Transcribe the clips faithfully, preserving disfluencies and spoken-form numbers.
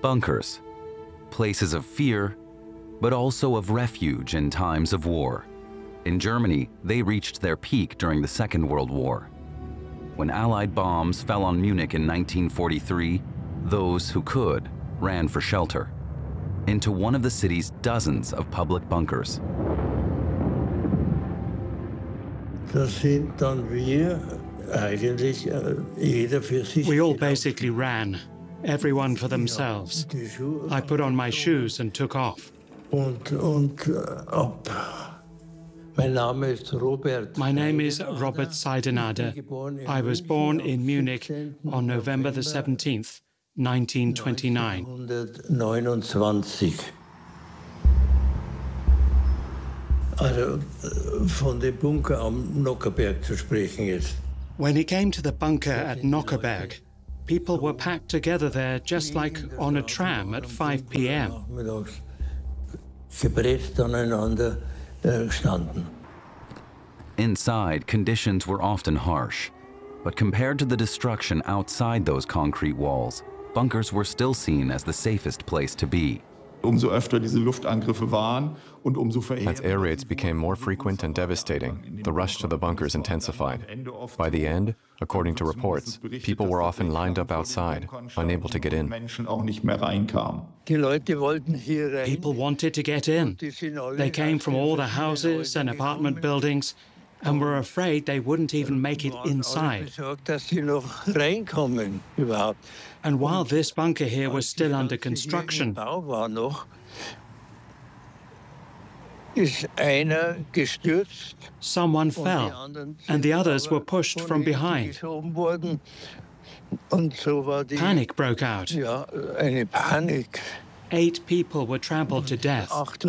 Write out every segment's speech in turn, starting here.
Bunkers, places of fear, but also of refuge in times of war. In Germany, they reached their peak during the Second World War. When Allied bombs fell on Munich in nineteen forty-three, those who could ran for shelter into one of the city's dozens of public bunkers. We all basically ran, everyone for themselves. I put on my shoes and took off. My name is Robert Seidenade. I was born in Munich on November the seventeenth, nineteen twenty-nine. When it came to the bunker at Nockherberg, people were packed together there just like on a tram at five p m Inside, conditions were often harsh, but compared to the destruction outside those concrete walls, bunkers were still seen as the safest place to be. Umso öfter diese Luftangriffe waren und umso As air raids became more frequent and devastating, the rush to the bunkers intensified. By the end, according to reports, people were often lined up outside, unable to get in. People wanted to get in. They came from all the houses and apartment buildings and were afraid they wouldn't even make it inside. And while this bunker here was still under construction, someone fell, and the others were pushed from behind. Panic broke out. Eight people were trampled to death.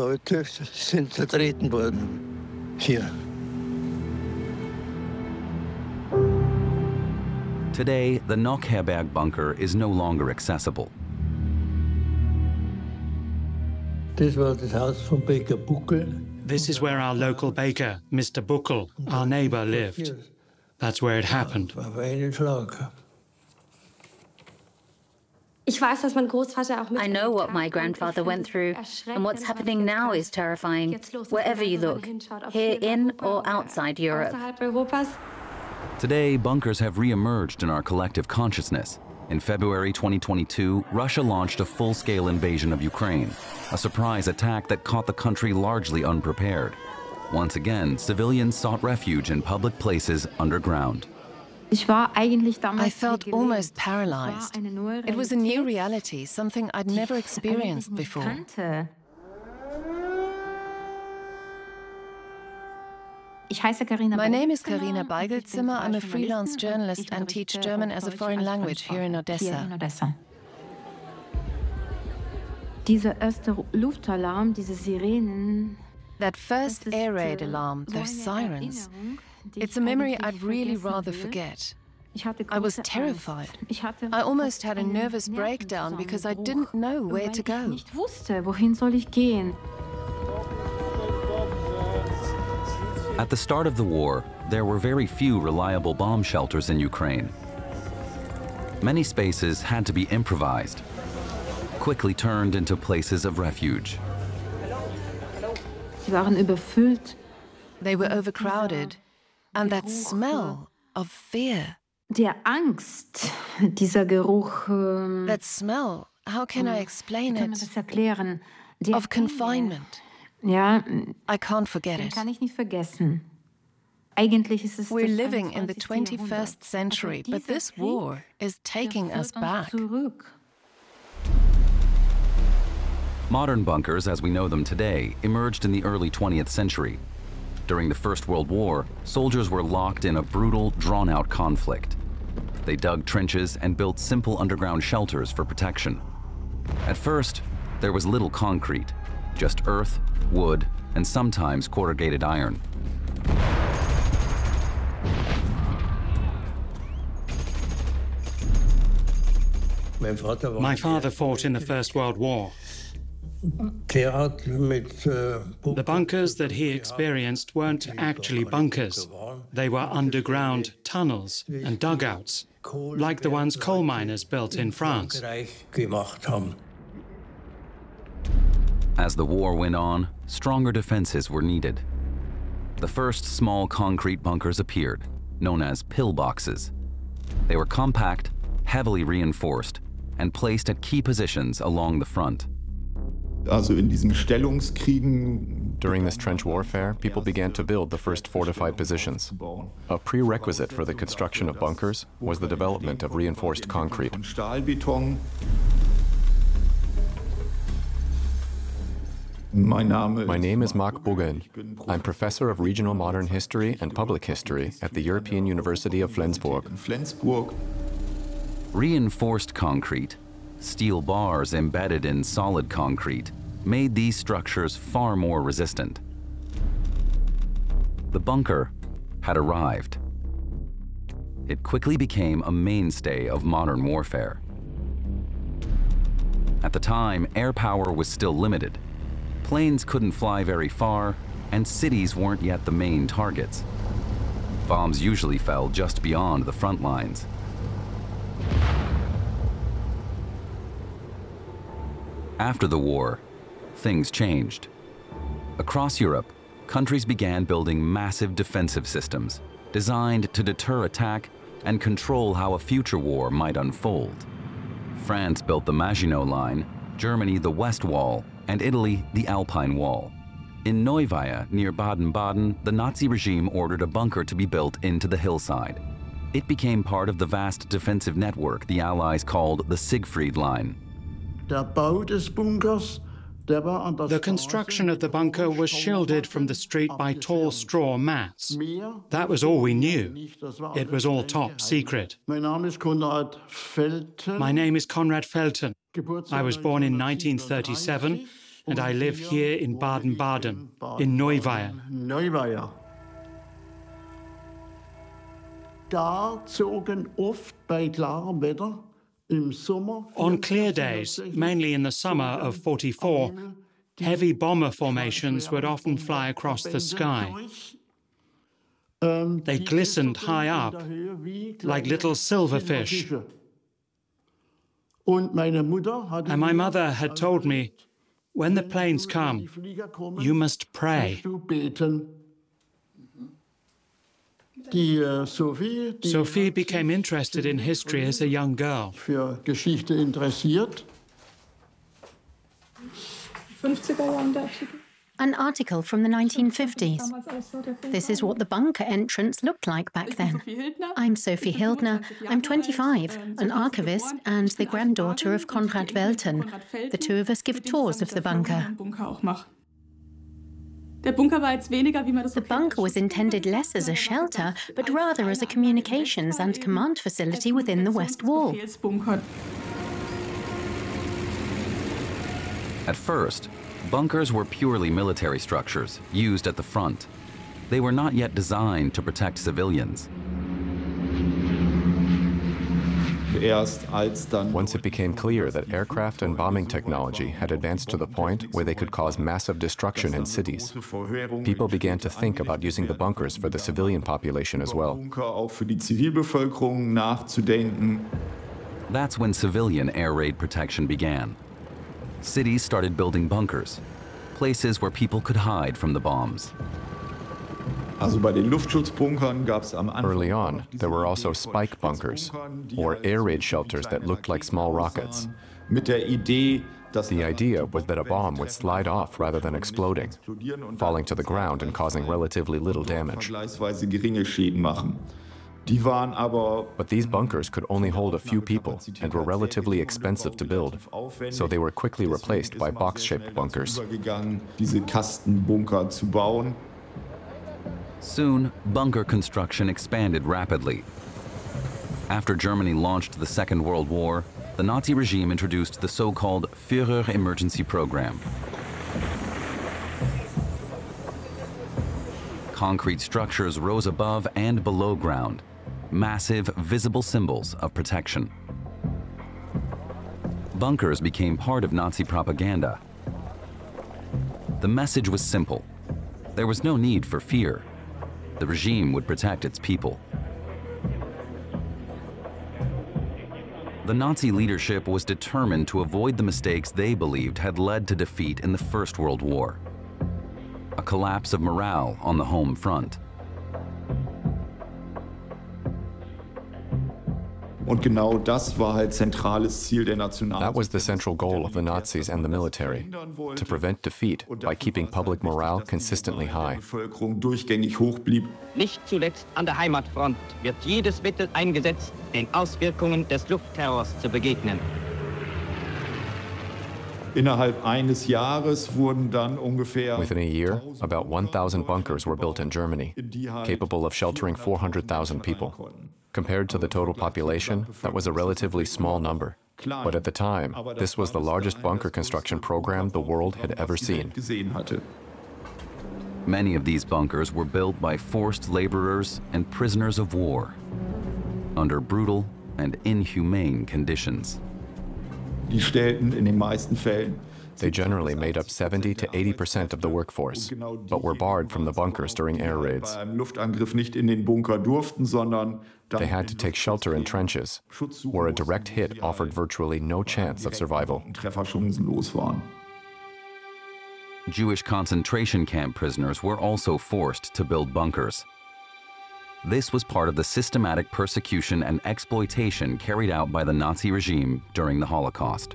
Today, the Nockherberg bunker is no longer accessible. This is where our local baker, Mister Buckel, our neighbor, lived. That's where it happened. I know what my grandfather went through, and what's happening now is terrifying, wherever you look, here in or outside Europe. Today, bunkers have re-emerged in our collective consciousness. In February twenty twenty-two, Russia launched a full-scale invasion of Ukraine, a surprise attack that caught the country largely unprepared. Once again, civilians sought refuge in public places underground. I felt almost paralyzed. It was a new reality, something I'd never experienced before. My name is Karina Beigelzimmer. I'm a freelance journalist and teach German as a foreign language here in Odessa. That first air raid alarm, those sirens, it's a memory I'd really rather forget. I was terrified. I almost had a nervous breakdown because I didn't know where to go. At the start of the war, there were very few reliable bomb shelters in Ukraine. Many spaces had to be improvised, quickly turned into places of refuge. They were overcrowded, and that smell of fear. That smell, how can I explain it? Of confinement. I can't forget it. We're living in the twenty-first century, but this war is taking us back. Modern bunkers, as we know them today, emerged in the early twentieth century. During the First World War, soldiers were locked in a brutal, drawn-out conflict. They dug trenches and built simple underground shelters for protection. At first, there was little concrete, just earth, wood, and sometimes corrugated iron. My father fought in the First World War. The bunkers that he experienced weren't actually bunkers. They were underground tunnels and dugouts, like the ones coal miners built in France. As the war went on, stronger defenses were needed. The first small concrete bunkers appeared, known as pillboxes. They were compact, heavily reinforced, and placed at key positions along the front. Also in diesen Stellungskriegen. During this trench warfare, people began to build the first fortified positions. A prerequisite for the construction of bunkers was the development of reinforced concrete. My name is Marc Buggen. I'm professor of regional modern history and public history at the European University of Flensburg. Reinforced concrete, steel bars embedded in solid concrete, made these structures far more resistant. The bunker had arrived. It quickly became a mainstay of modern warfare. At the time, air power was still limited. Planes couldn't fly very far, and cities weren't yet the main targets. Bombs usually fell just beyond the front lines. After the war, things changed. Across Europe, countries began building massive defensive systems designed to deter attack and control how a future war might unfold. France built the Maginot Line, Germany the West Wall, and Italy the Alpine Wall. In Neuweier, near Baden-Baden, the Nazi regime ordered a bunker to be built into the hillside. It became part of the vast defensive network the Allies called the Siegfried Line. The construction of the bunker was shielded from the street by tall straw mats. That was all we knew. It was all top secret. My name is Konrad Felten. I was born in nineteen thirty-seven, and I live here in Baden-Baden, in Neuweier. On clear days, mainly in the summer of forty-four, heavy bomber formations would often fly across the sky. They glistened high up, like little silverfish. And my mother had told me, when the planes come, you must pray. Sophie became interested in history as a young girl. An article from the nineteen fifties. This is what the bunker entrance looked like back then. I'm Sophie Hildner. I'm twenty-five, an archivist and the granddaughter of Konrad Welten. The two of us give tours of the bunker. The bunker was intended less as a shelter, but rather as a communications and command facility within the West Wall. At first, bunkers were purely military structures used at the front. They were not yet designed to protect civilians. Once it became clear that aircraft and bombing technology had advanced to the point where they could cause massive destruction in cities, people began to think about using the bunkers for the civilian population as well. That's when civilian air raid protection began. Cities started building bunkers, places where people could hide from the bombs. Early on, there were also spike bunkers, or air raid shelters that looked like small rockets. The idea was that a bomb would slide off rather than exploding, falling to the ground and causing relatively little damage. But these bunkers could only hold a few people and were relatively expensive to build, so they were quickly replaced by box-shaped bunkers. Soon, bunker construction expanded rapidly. After Germany launched the Second World War, the Nazi regime introduced the so-called Führer Emergency Program. Concrete structures rose above and below ground, massive, visible symbols of protection. Bunkers became part of Nazi propaganda. The message was simple. There was no need for fear. The regime would protect its people. The Nazi leadership was determined to avoid the mistakes they believed had led to defeat in the First World War. A collapse of morale on the home front. Und genau das war halt zentrales Ziel der Nationalsozialisten. That was the central goal of the Nazis and the military, to prevent defeat by keeping public morale consistently high. Bevölkerung durchgängig hoch blieb. Nicht zuletzt an der Heimatfront wird jedes Mittel eingesetzt, den Auswirkungen des Luftterrors zu begegnen. Innerhalb eines Jahres wurden dann ungefähr Within a year, about one thousand bunkers were built in Germany, capable of sheltering four hundred thousand people. Compared to the total population, that was a relatively small number. But at the time, this was the largest bunker construction program the world had ever seen. Many of these bunkers were built by forced laborers and prisoners of war under brutal and inhumane conditions. Die stellten in den meisten Fällen They generally made up seventy to eighty percent of the workforce, but were barred from the bunkers during air raids. beim Luftangriff nicht in den Bunker durften, sondern They had to take shelter in trenches, where a direct hit offered virtually no chance of survival. trefferchancenlos waren. Jewish concentration camp prisoners were also forced to build bunkers. This was part of the systematic persecution and exploitation carried out by the Nazi regime during the Holocaust.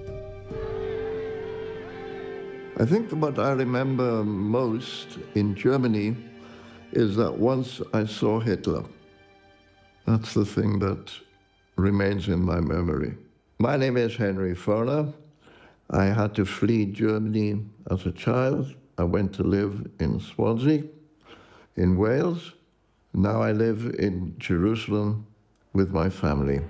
I think what I remember most in Germany is that once I saw Hitler. That's the thing that remains in my memory. My name is Henry Foerner. I had to flee Germany as a child. I went to live in Swansea, in Wales. Now I live in Jerusalem with my family.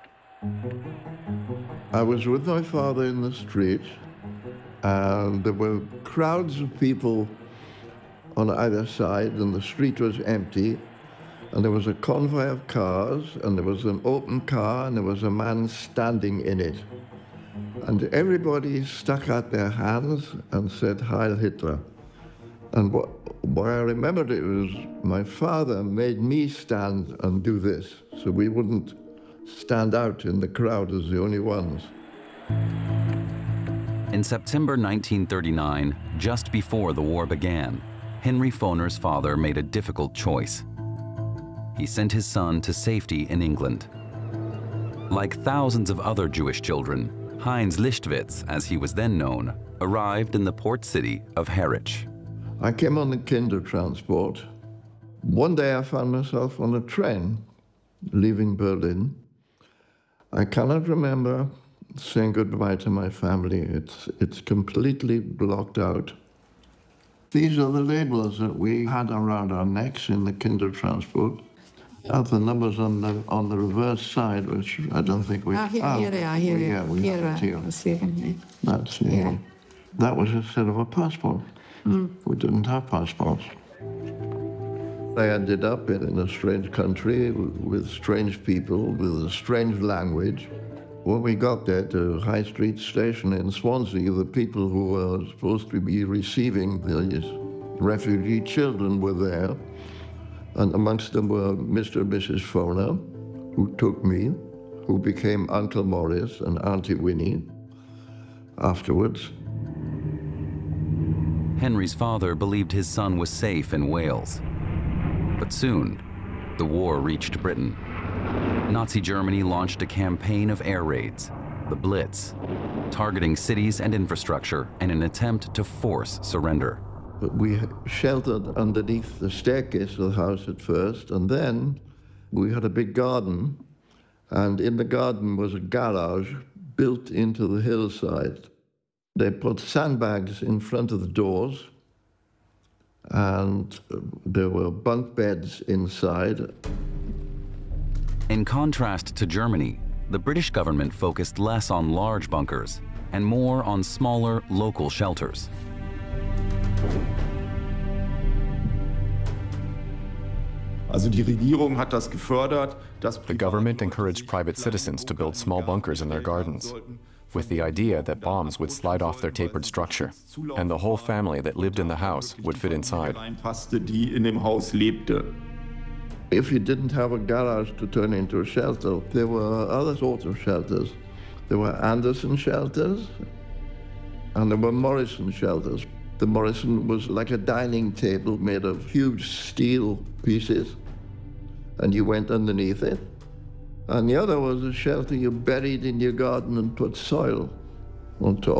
I was with my father in the street, and there were crowds of people on either side, and the street was empty, and there was a convoy of cars, and there was an open car, and there was a man standing in it. And everybody stuck out their hands and said, Heil Hitler. And what, what I remembered it was my father made me stand and do this, so we wouldn't stand out in the crowd as the only ones. In September nineteen thirty-nine, just before the war began, Henry Foerner's father made a difficult choice. He sent his son to safety in England. Like thousands of other Jewish children, Heinz Lichtwitz, as he was then known, arrived in the port city of Harwich. I came on the Kindertransport. One day I found myself on a train leaving Berlin. I cannot remember saying goodbye to my family. It's, it's completely blocked out. These are the labels that we had around our necks in the Kindertransport. Have the numbers on the on the reverse side, which I don't think we. Ah, here, oh, here they are. Here, yeah, we here, have it here. That's yeah. Yeah. That was instead of a passport. Mm. We didn't have passports. I ended up in, in a strange country with strange people, with a strange language. When we got there to High Street Station in Swansea, the people who were supposed to be receiving these refugee children were there. And amongst them were Mister and Missus Foerner, who took me, who became Uncle Morris and Auntie Winnie afterwards. Henry's father believed his son was safe in Wales. But soon, the war reached Britain. Nazi Germany launched a campaign of air raids, the Blitz, targeting cities and infrastructure in an attempt to force surrender. But we sheltered underneath the staircase of the house at first, and then we had a big garden, and in the garden was a garage built into the hillside. They put sandbags in front of the doors, and there were bunk beds inside. In contrast to Germany, the British government focused less on large bunkers and more on smaller local shelters. Also die Regierung hat das gefördert, dass The government encouraged private citizens to build small bunkers in their gardens, with the idea that bombs would slide off their tapered structure, and the whole family that lived in the house would fit inside. Passte, die in dem Haus lebte. If you didn't have a garage to turn into a shelter, there were other sorts of shelters. There were Anderson shelters, and there were Morrison shelters. The Morrison was like a dining table made of huge steel pieces, and you went underneath it. And the other was a shelter you buried in your garden and put soil on top.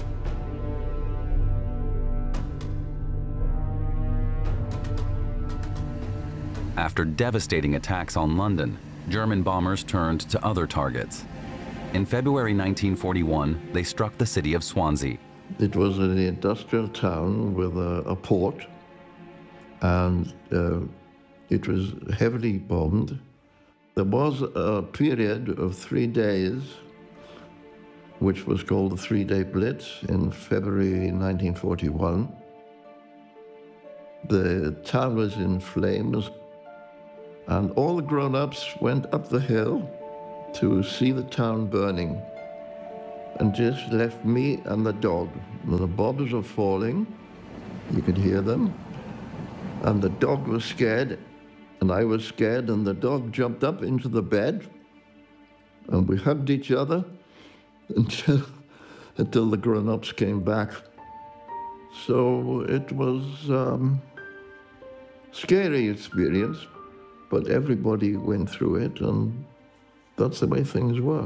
After devastating attacks on London, German bombers turned to other targets. In February nineteen forty-one, they struck the city of Swansea. It was an industrial town with a, a port, and uh, it was heavily bombed. There was a period of three days, which was called the Three-Day Blitz in February nineteen forty-one. The town was in flames, and all the grown-ups went up the hill to see the town burning, and just left me and the dog. The bombs were falling, you could hear them, and the dog was scared, and I was scared, and the dog jumped up into the bed, and we hugged each other until, until the grown-ups came back. So it was um, a scary experience, but everybody went through it, and that's the way things were.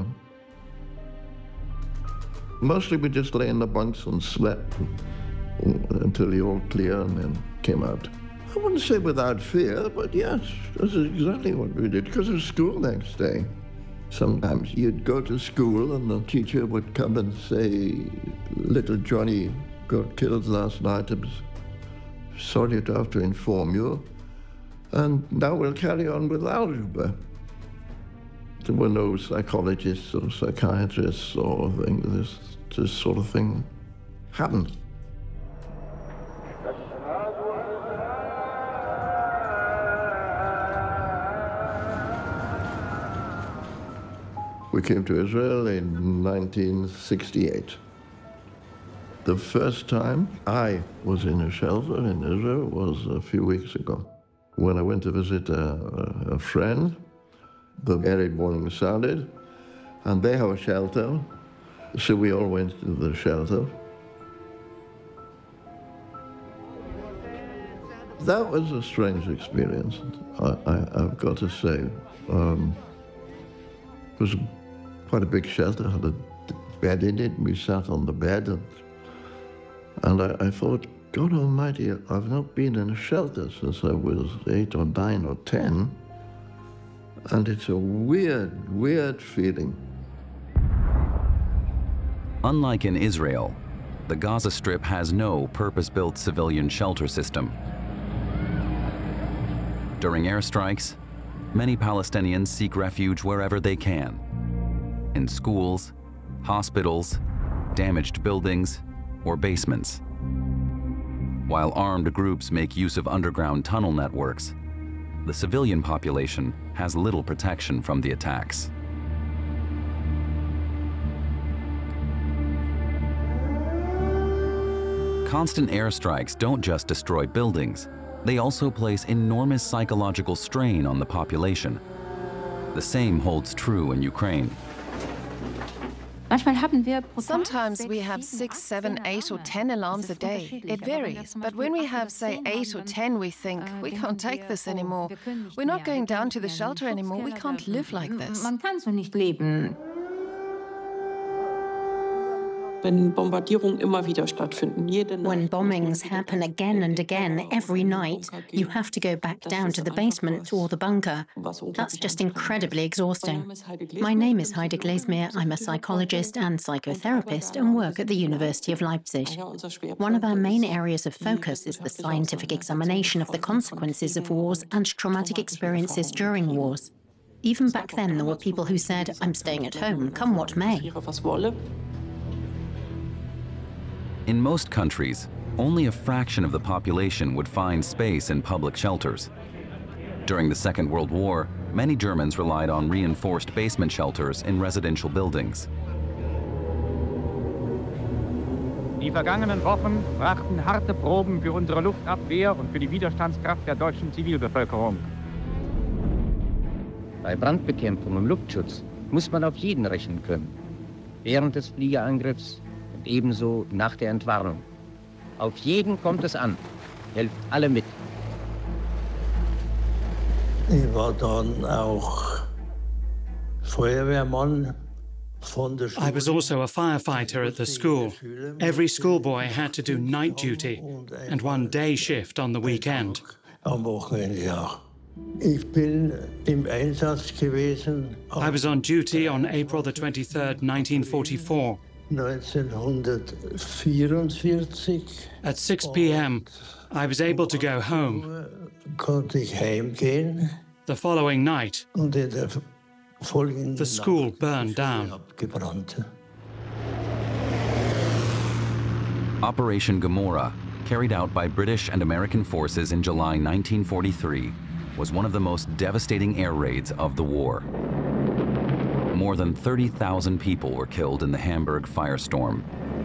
Mostly we just lay in the bunks and slept until the all clear and then came out. I wouldn't say without fear, but yes, that's exactly what we did, because it was school next day. Sometimes you'd go to school and the teacher would come and say, little Johnny got killed last night. I'm sorry to have to inform you. And now we'll carry on with algebra. There were no psychologists or psychiatrists or things. This, this sort of thing happened. We came to Israel in nineteen sixty-eight. The first time I was in a shelter in Israel was a few weeks ago, when I went to visit a, a friend. The early morning sounded, and they have a shelter, so we all went to the shelter. That was a strange experience, I, I, I've got to say. Um, it was quite a big shelter, had a bed in it, and we sat on the bed, and, and I, I thought, God Almighty, I've not been in a shelter since I was eight or nine or ten. And it's a weird, weird feeling. Unlike in Israel, the Gaza Strip has no purpose-built civilian shelter system. During airstrikes, many Palestinians seek refuge wherever they can. In schools, hospitals, damaged buildings, or basements. While armed groups make use of underground tunnel networks, the civilian population has little protection from the attacks. Constant airstrikes don't just destroy buildings, they also place enormous psychological strain on the population. The same holds true in Ukraine. Sometimes we have six, seven, eight or ten alarms a day. It varies. But when we have, say, eight or ten, we think, we can't take this anymore. We're not going down to the shelter anymore. We can't live like this. When bombings happen again and again every night, you have to go back down to the basement or the bunker. That's just incredibly exhausting. My name is Heide Glesmer. I'm a psychologist and psychotherapist and work at the University of Leipzig. One of our main areas of focus is the scientific examination of the consequences of wars and traumatic experiences during wars. Even back then, there were people who said, I'm staying at home, come what may. In most countries, only a fraction of the population would find space in public shelters. During the Second World War, many Germans relied on reinforced basement shelters in residential buildings. Die vergangenen Wochen brachten harte Proben für unsere Luftabwehr und für die Widerstandskraft der deutschen Zivilbevölkerung. Bei Brandbekämpfung und Luftschutz muss man auf jeden rechnen können. Während des Fliegerangriffs und ebenso nach der Entwarnung. Auf jeden kommt es an. Helft alle mit. Ich war dann auch Feuerwehrmann. I was also a firefighter at the school. Every schoolboy had to do night duty and one day shift on the weekend. Am Wochenende, ja. Ich bin im Einsatz gewesen. I was on duty on April the twenty-third, nineteen forty-four. neunzehnhundertvierundvierzig. At six p m, I was able to go home. Konnte ich heimgehen. The following night, Und in der the school burned down. Operation Gomorrah, carried out by British and American forces in July nineteen forty-three, was one of the most devastating air raids of the war. More than thirty thousand people were killed in the Hamburg firestorm.